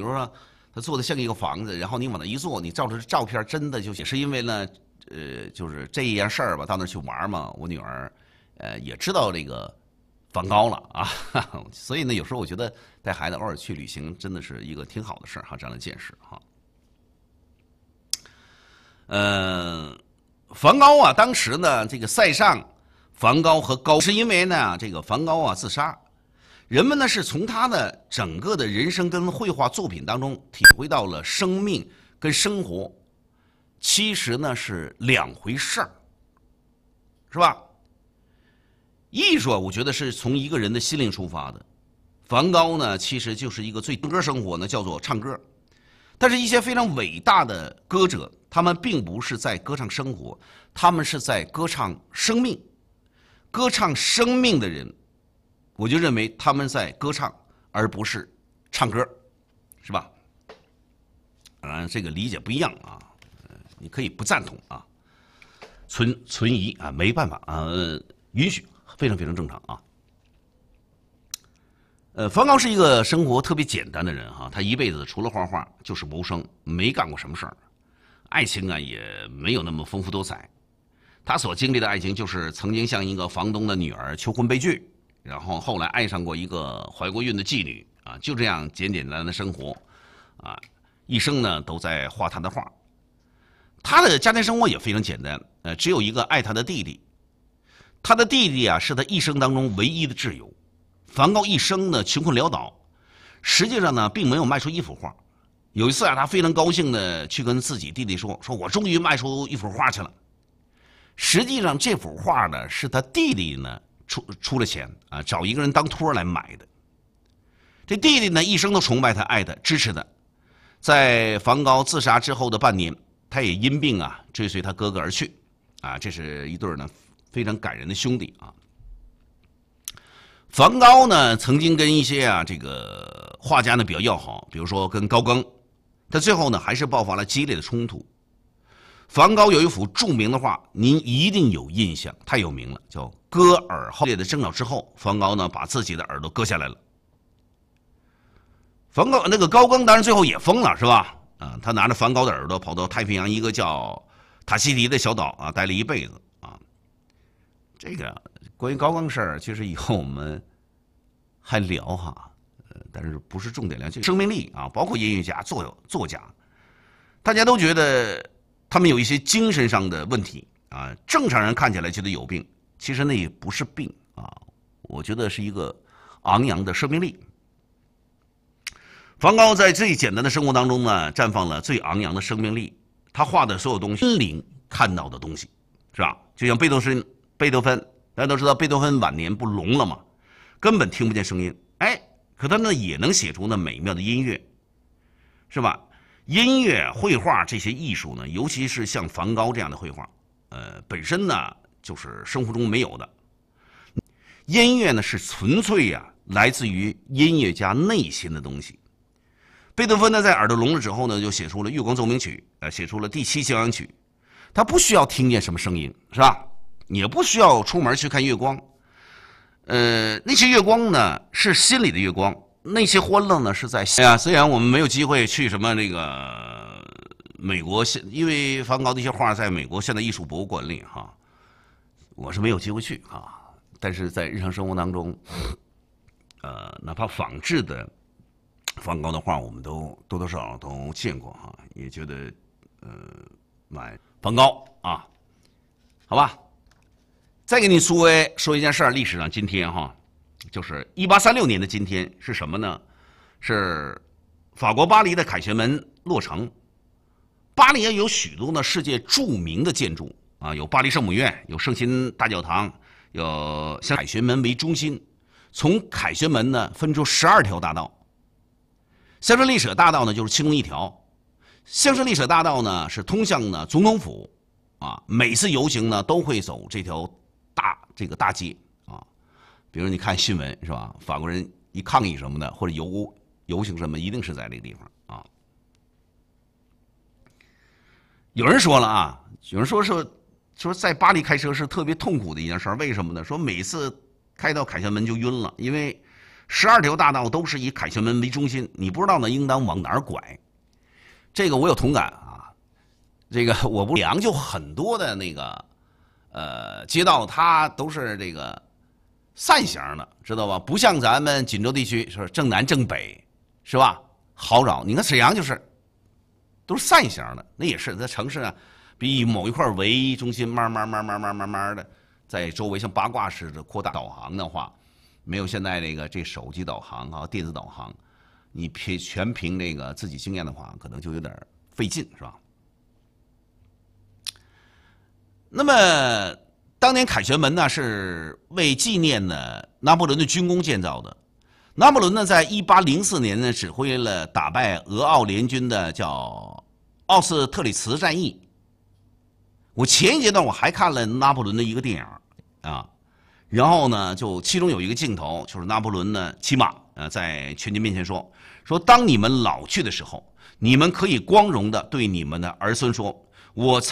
说他做的像一个房子，然后你往那一坐，你照着照片真的就写。是因为呢，就是这一件事儿吧，到那儿去玩嘛，我女儿也知道这个梵高了啊，所以呢，有时候我觉得带孩子偶尔去旅行，真的是一个挺好的事儿哈，这样的见识哈。梵高啊，当时呢，这个塞尚、梵高和高，是因为呢，这个梵高啊自杀，人们呢是从他的整个的人生跟绘画作品当中体会到了生命跟生活其实呢是两回事儿，是吧？艺术啊，我觉得是从一个人的心灵出发的。梵高呢，其实就是一个最歌生活呢，叫做唱歌。但是，一些非常伟大的歌者，他们并不是在歌唱生活，他们是在歌唱生命。歌唱生命的人，我就认为他们在歌唱，而不是唱歌，是吧？当然，这个理解不一样啊，你可以不赞同啊，存疑啊，没办法啊，允许，非常非常正常啊。梵高是一个生活特别简单的人哈，他一辈子除了画画就是谋生，没干过什么事儿，爱情啊也没有那么丰富多彩。他所经历的爱情就是曾经向一个房东的女儿求婚被拒，然后后来爱上过一个怀过孕的妓女啊，就这样简简单单的生活啊，一生呢都在画他的画。他的家庭生活也非常简单，只有一个爱他的弟弟。他的弟弟啊是他一生当中唯一的挚友。梵高一生呢穷困潦倒，实际上呢并没有卖出一幅画。有一次啊，他非常高兴的去跟自己弟弟说我终于卖出一幅画去了。实际上这幅画呢是他弟弟呢出了钱啊，找一个人当托来买的。这弟弟呢一生都崇拜他、爱他、支持他。在梵高自杀之后的半年，他也因病啊追随他哥哥而去啊，这是一对呢非常感人的兄弟啊。梵高呢，曾经跟一些这个画家呢比较要好，比如说跟高更，但最后呢还是爆发了激烈的冲突。梵高有一幅著名的画，您一定有印象，太有名了，叫《割耳后》。烈的争吵之后，梵高呢把自己的耳朵割下来了。那个高更当然最后也疯了，是吧？他拿着梵高的耳朵跑到太平洋一个叫塔希提的小岛啊，待了一辈子啊。这个关于高更事儿，其实以后我们还聊哈，但是不是重点聊。这个生命力啊，包括音乐家、作家，大家都觉得他们有一些精神上的问题啊。正常人看起来觉得有病，其实那也不是病啊，我觉得是一个昂扬的生命力。梵高在最简单的生活当中呢，绽放了最昂扬的生命力。他画的所有东西，心灵看到的东西，是吧？就像贝多芬，大家都知道贝多芬晚年不聋了嘛，根本听不见声音。可他呢也能写出那美妙的音乐，是吧？音乐、绘画这些艺术呢，尤其是像梵高这样的绘画，本身呢就是生活中没有的。音乐呢是纯粹来自于音乐家内心的东西。贝多芬呢在耳朵聋了之后呢，就写出了《月光奏鸣曲》，写出了第7交响曲。他不需要听见什么声音，是吧？也不需要出门去看月光。那些月光呢是心里的月光，那些欢乐呢是在虽然我们没有机会去什么那个美国因为梵高的一些画在美国现代艺术博物馆里哈，我是没有机会去啊。但是在日常生活当中，哪怕仿制的梵高的画，我们都多多少少都见过哈，也觉得买梵高啊，好吧。再给你说一件事儿，历史上今天哈，就是1836年的今天是什么呢？是法国巴黎的凯旋门落成。巴黎有许多呢世界著名的建筑啊，有巴黎圣母院，有圣心大教堂，有像凯旋门为中心，从凯旋门呢分出12条大道。香榭丽舍大道呢就是其中一条。香榭丽舍大道呢是通向呢总统府啊，每次游行呢都会走这条大街啊。比如你看新闻是吧？法国人一抗议什么的，或者游行什么，一定是在这个地方啊。有人说了啊，有人说在巴黎开车是特别痛苦的一件事，为什么呢？说每次开到凯旋门就晕了，因为 12条大道都是以凯旋门为中心，你不知道呢应当往哪儿拐。这个我有同感啊。这个我不良就很多的那个街道，它都是这个散向的，知道吧？不像咱们锦州地区是正南正北，是吧？好找。你看沈阳就是都是散向的，那也是在城市啊，以某一块为中心，慢慢的在周围像八卦似的扩大。导航的话，没有现在这手机导航啊、电子导航，你全凭这个自己经验的话，可能就有点费劲，是吧？那么，当年凯旋门呢是为纪念呢拿破仑的军功建造的。拿破仑呢在1804年呢指挥了打败俄奥联军的叫奥斯特里茨战役。我前一阶段我还看了拿破仑的一个电影啊，然后呢就其中有一个镜头就是拿破仑呢骑马在全军面前说当你们老去的时候，你们可以光荣的对你们的儿孙说，我